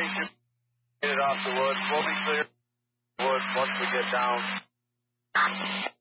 should get it off the wood. We'll be clear wood once we get down.